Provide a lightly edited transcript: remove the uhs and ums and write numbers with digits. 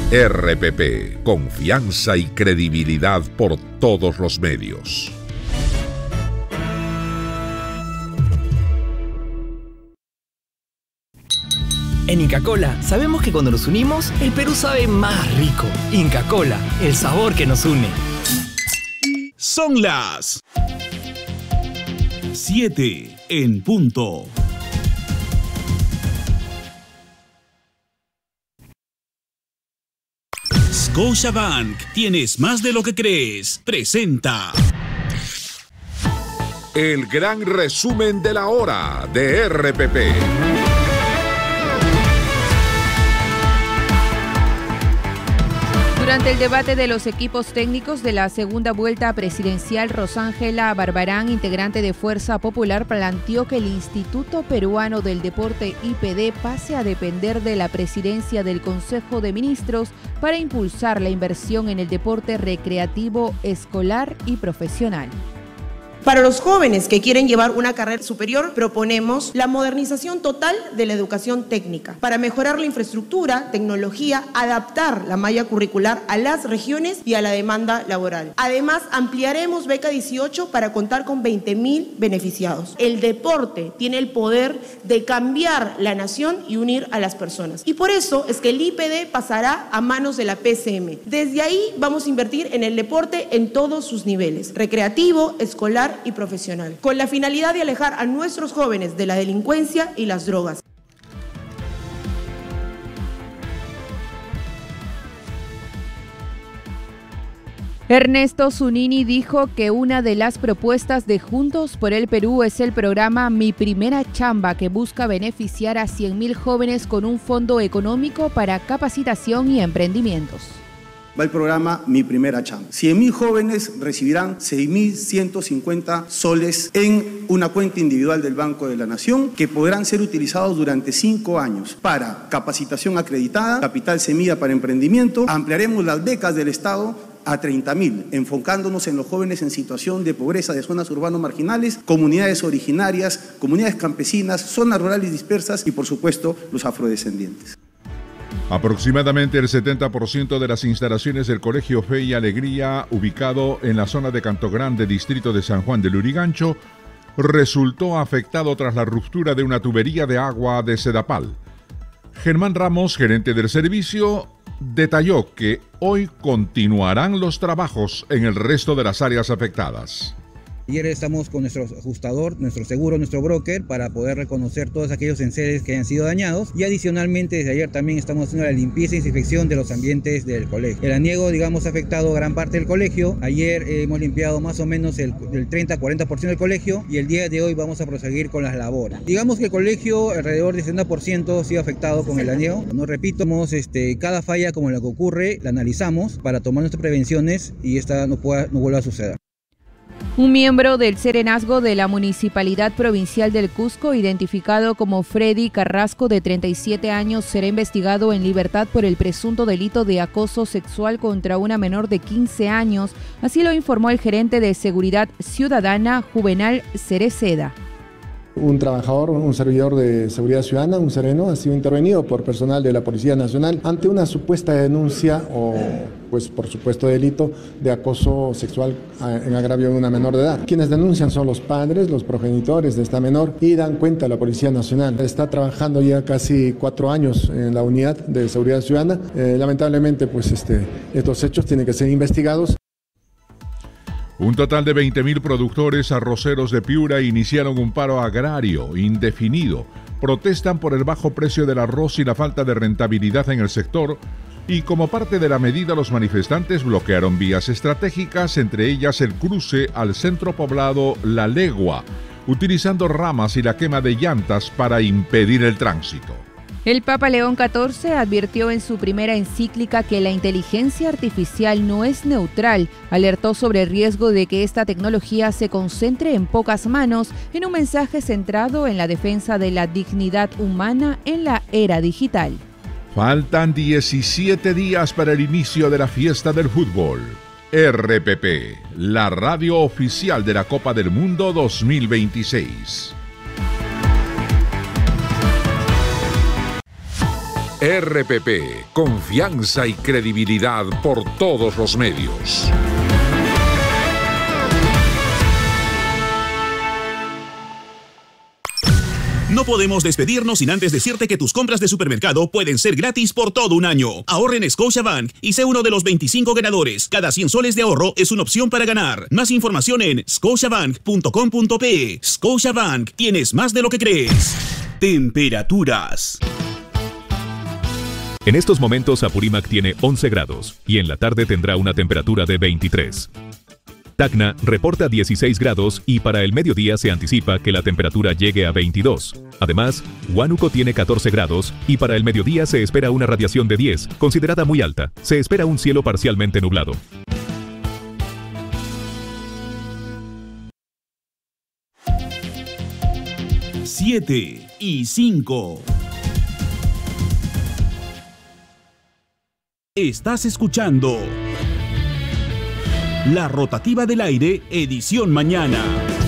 RPP, confianza y credibilidad por todos los medios. En Inca Kola sabemos que cuando nos unimos, el Perú sabe más rico. Inca Kola, el sabor que nos une. Son las 7 en punto. Scotiabank, tienes más de lo que crees. Presenta el gran resumen de la hora de RPP. Durante el debate de los equipos técnicos de la segunda vuelta presidencial, Rosángela Barbarán, integrante de Fuerza Popular, planteó que el Instituto Peruano del Deporte IPD pase a depender de la presidencia del Consejo de Ministros para impulsar la inversión en el deporte recreativo, escolar y profesional. Para los jóvenes que quieren llevar una carrera superior, proponemos la modernización total de la educación técnica para mejorar la infraestructura, tecnología, adaptar la malla curricular a las regiones y a la demanda laboral. Además, ampliaremos Beca 18 para contar con 20.000 beneficiados. El deporte tiene el poder de cambiar la nación y unir a las personas. Y por eso es que el IPD pasará a manos de la PCM. Desde ahí vamos a invertir en el deporte en todos sus niveles, recreativo, escolar y profesional, con la finalidad de alejar a nuestros jóvenes de la delincuencia y las drogas. Ernesto Zunini dijo que una de las propuestas de Juntos por el Perú es el programa Mi Primera Chamba, que busca beneficiar a 100.000 jóvenes con un fondo económico para capacitación y emprendimientos. Va el programa Mi Primera Chamba. 100.000 jóvenes recibirán 6.150 soles en una cuenta individual del Banco de la Nación que podrán ser utilizados durante 5 años para capacitación acreditada, capital semilla para emprendimiento. Ampliaremos las becas del Estado a 30.000, enfocándonos en los jóvenes en situación de pobreza de zonas urbanas marginales, comunidades originarias, comunidades campesinas, zonas rurales dispersas y, por supuesto, los afrodescendientes. Aproximadamente el 70% de las instalaciones del Colegio Fe y Alegría, ubicado en la zona de Canto Grande, distrito de San Juan de Lurigancho, resultó afectado tras la ruptura de una tubería de agua de Sedapal. Germán Ramos, gerente del servicio, detalló que hoy continuarán los trabajos en el resto de las áreas afectadas. Ayer estamos con nuestro ajustador, nuestro seguro, nuestro broker, para poder reconocer todos aquellos enseres que hayan sido dañados. Y adicionalmente, desde ayer también estamos haciendo la limpieza y desinfección de los ambientes del colegio. El aniego, digamos, ha afectado gran parte del colegio. Ayer hemos limpiado más o menos el 30-40% del colegio y el día de hoy vamos a proseguir con las labores. Digamos que el colegio, alrededor del 60% ha sido afectado con el aniego. No repito, cada falla como la que ocurre, la analizamos para tomar nuestras prevenciones y esta no vuelva a suceder. Un miembro del Serenazgo de la Municipalidad Provincial del Cusco, identificado como Freddy Carrasco, de 37 años, será investigado en libertad por el presunto delito de acoso sexual contra una menor de 15 años. Así lo informó el gerente de Seguridad Ciudadana, Juvenal Cereceda. Un trabajador, un servidor de seguridad ciudadana, un sereno, ha sido intervenido por personal de la Policía Nacional ante una supuesta denuncia o, pues por supuesto, delito de acoso sexual en agravio de una menor de edad. Quienes denuncian son los padres, los progenitores de esta menor y dan cuenta a la Policía Nacional. Está trabajando ya casi 4 años en la unidad de seguridad ciudadana. Lamentablemente, pues estos hechos tienen que ser investigados. Un total de 20.000 productores arroceros de Piura iniciaron un paro agrario indefinido. Protestan por el bajo precio del arroz y la falta de rentabilidad en el sector, y como parte de la medida los manifestantes bloquearon vías estratégicas, entre ellas el cruce al centro poblado La Legua, utilizando ramas y la quema de llantas para impedir el tránsito. El Papa León XIV advirtió en su primera encíclica que la inteligencia artificial no es neutral. Alertó sobre el riesgo de que esta tecnología se concentre en pocas manos, en un mensaje centrado en la defensa de la dignidad humana en la era digital. Faltan 17 días para el inicio de la fiesta del fútbol. RPP, la radio oficial de la Copa del Mundo 2026. RPP, confianza y credibilidad por todos los medios. No podemos despedirnos sin antes decirte que tus compras de supermercado pueden ser gratis por todo un año. Ahorra en Scotiabank y sé uno de los 25 ganadores. Cada 100 soles de ahorro es una opción para ganar. Más información en scotiabank.com.pe. Scotiabank, tienes más de lo que crees. Temperaturas. En estos momentos Apurímac tiene 11 grados y en la tarde tendrá una temperatura de 23. Tacna reporta 16 grados y para el mediodía se anticipa que la temperatura llegue a 22. Además, Huánuco tiene 14 grados y para el mediodía se espera una radiación de 10, considerada muy alta. Se espera un cielo parcialmente nublado. Siete y 5. Estás escuchando La Rotativa del Aire, edición mañana.